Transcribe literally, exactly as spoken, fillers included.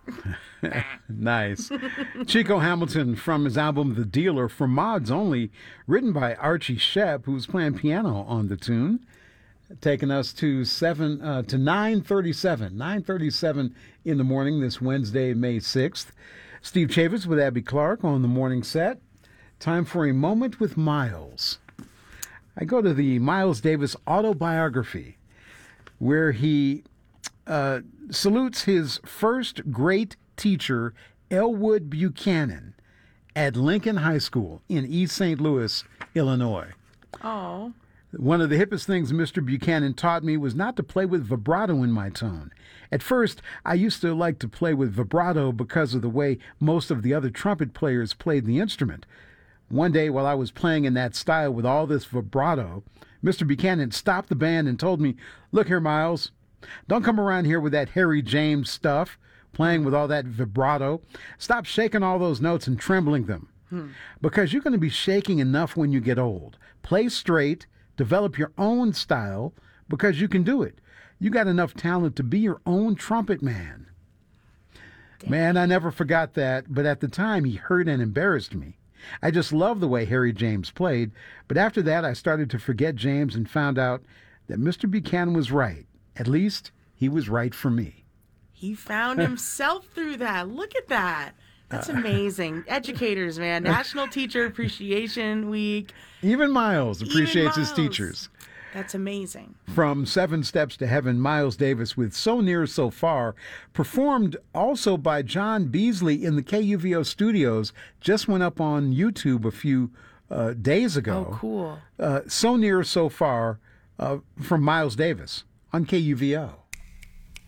Nice. Chico Hamilton from his album The Dealer for Mods Only, written by Archie Shepp, who's playing piano on the tune, taking us to seven uh, to nine thirty-seven. nine thirty-seven in the morning this Wednesday, May sixth. Steve Chavis with Abby Clark on the morning set. Time for a moment with Miles. I go to the Miles Davis autobiography, where he uh, salutes his first great teacher, Elwood Buchanan, at Lincoln High School in East Saint Louis, Illinois. Oh. One of the hippest things Mister Buchanan taught me was not to play with vibrato in my tone. At first, I used to like to play with vibrato because of the way most of the other trumpet players played the instrument. One day, while I was playing in that style with all this vibrato, Mister Buchanan stopped the band and told me, "Look here, Miles, don't come around here with that Harry James stuff, playing with all that vibrato. Stop shaking all those notes and trembling them. Hmm. Because you're going to be shaking enough when you get old. Play straight, develop your own style, because you can do it. You got enough talent to be your own trumpet man." Dang. Man, I never forgot that, but at the time he hurt and embarrassed me. I just loved the way Harry James played, but after that I started to forget James and found out that Mister Buchanan was right. At least he was right for me. He found himself through that. Look at that. That's amazing. Uh, Educators, man. National Teacher Appreciation Week. Even Miles appreciates Even Miles. his teachers. That's amazing. From Seven Steps to Heaven, Miles Davis with So Near, So Far, performed also by John Beasley in the K U V O studios, just went up on YouTube a few uh, days ago. Oh, cool. Uh, So Near, So Far uh, from Miles Davis on K U V O.